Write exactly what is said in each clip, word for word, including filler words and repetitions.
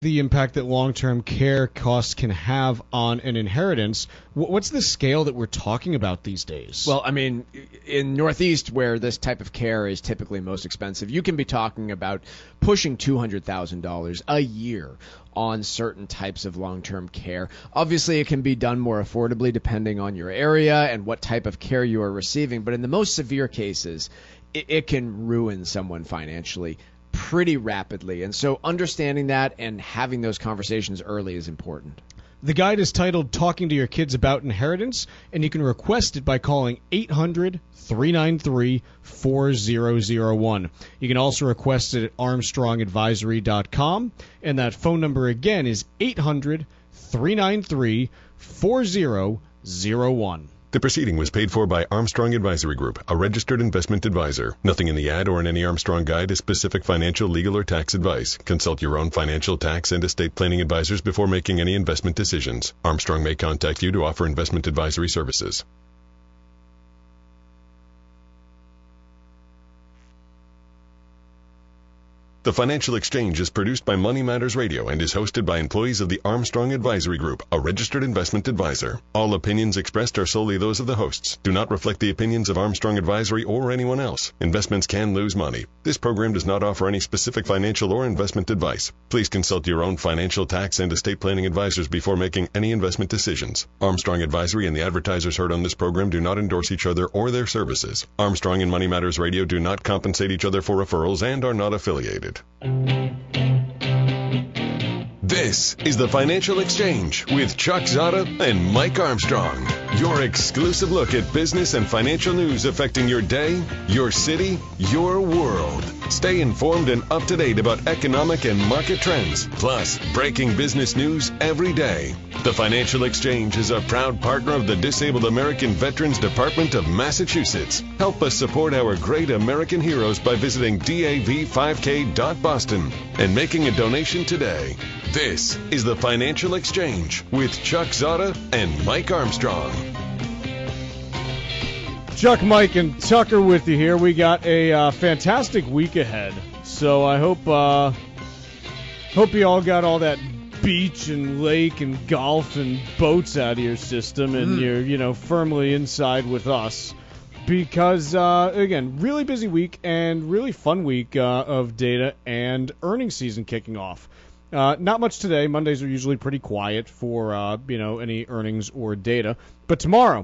the impact that long-term care costs can have on an inheritance. What's the scale that we're talking about these days? Well, I mean, in Northeast, where this type of care is typically most expensive, you can be talking about pushing two hundred thousand dollars a year on certain types of long-term care. Obviously, it can be done more affordably depending on your area and what type of care you are receiving, but in the most severe cases, it, it can ruin someone financially pretty rapidly. And so understanding that and having those conversations early is important. The guide is titled Talking to Your Kids About Inheritance, and you can request it by calling eight hundred, three nine three, four zero zero one. You can also request it at armstrong advisory dot com, and that phone number again is eight hundred, three nine three, four zero zero one. The proceeding was paid for by Armstrong Advisory Group, a registered investment advisor. Nothing in the ad or in any Armstrong guide is specific financial, legal, or tax advice. Consult your own financial, tax, and estate planning advisors before making any investment decisions. Armstrong may contact you to offer investment advisory services. The Financial Exchange is produced by Money Matters Radio and is hosted by employees of the Armstrong Advisory Group, a registered investment advisor. All opinions expressed are solely those of the hosts, do not reflect the opinions of Armstrong Advisory or anyone else. Investments can lose money. This program does not offer any specific financial or investment advice. Please consult your own financial, tax, and estate planning advisors before making any investment decisions. Armstrong Advisory and the advertisers heard on this program do not endorse each other or their services. Armstrong and Money Matters Radio do not compensate each other for referrals and are not affiliated. This is the Financial Exchange with Chuck Zada and Mike Armstrong. Your exclusive look at business and financial news affecting your day, your city, your world. Stay informed and up to date about economic and market trends, plus breaking business news every day. The Financial Exchange is a proud partner of the Disabled American Veterans Department of Massachusetts. Help us support our great American heroes by visiting D A V five K dot boston and making a donation today. This is the Financial Exchange with Chuck Zada and Mike Armstrong. Chuck, Mike, and Tucker with you here. We got a uh, fantastic week ahead, so I hope uh, hope you all got all that beach and lake and golf and boats out of your system, and mm. you're you know firmly inside with us. Because, uh, again, really busy week and really fun week uh, of data and earnings season kicking off. Uh, not much today. Mondays are usually pretty quiet for, uh, you know, any earnings or data. But tomorrow,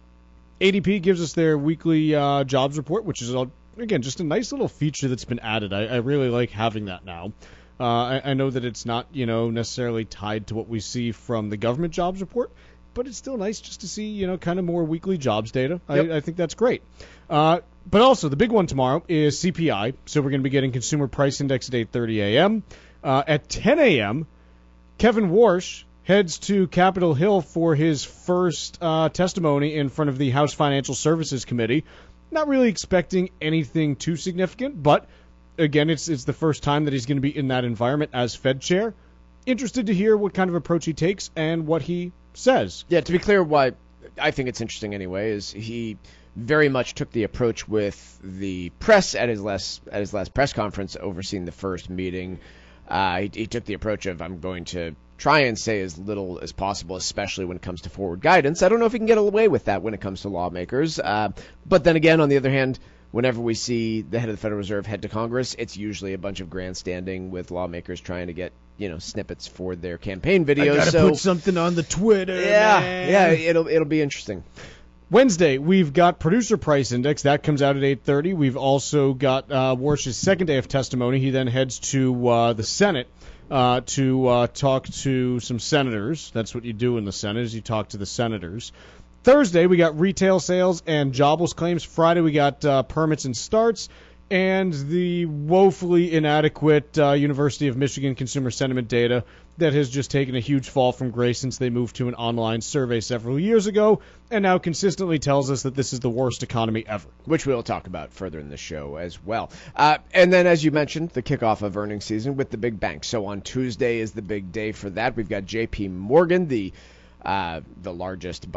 A D P gives us their weekly uh, jobs report, which is, again, just a nice little feature that's been added. I, I really like having that now. Uh, I, I know that it's not, you know, necessarily tied to what we see from the government jobs report, but it's still nice just to see, you know, kind of more weekly jobs data. Yep. I, I think that's great. Uh, but also, the big one tomorrow is C P I. So we're going to be getting Consumer Price Index at eight thirty a.m. Uh, at ten a.m., Kevin Warsh heads to Capitol Hill for his first uh, testimony in front of the House Financial Services Committee. Not really expecting anything too significant, but, again, it's it's the first time that he's going to be in that environment as Fed chair. Interested to hear what kind of approach he takes and what he says. Yeah, to be clear, why I think it's interesting anyway is he very much took the approach with the press at his last at his last press conference overseeing the first meeting. Uh, he, he took the approach of, I'm going to try and say as little as possible, especially when it comes to forward guidance. I don't know if he can get away with that when it comes to lawmakers. Uh, but then again, on the other hand, whenever we see the head of the Federal Reserve head to Congress, it's usually a bunch of grandstanding with lawmakers trying to get, you know, snippets for their campaign videos. I gotta so, put something on the Twitter. Yeah, man. yeah, it'll it'll be interesting. Wednesday, we've got Producer Price Index. That comes out at eight thirty. We've also got uh, Warsh's second day of testimony. He then heads to uh, the Senate uh, to uh, talk to some senators. That's what you do in the Senate, is you talk to the senators. Thursday, we got retail sales and jobless claims. Friday, we got uh, permits and starts. And the woefully inadequate uh, University of Michigan consumer sentiment data that has just taken a huge fall from grace since they moved to an online survey several years ago, and now consistently tells us that this is the worst economy ever. Which we'll talk about further in the show as well. Uh, and then, as you mentioned, the kickoff of earnings season with the big banks. So on Tuesday is the big day for that. We've got J P Morgan, the uh, the largest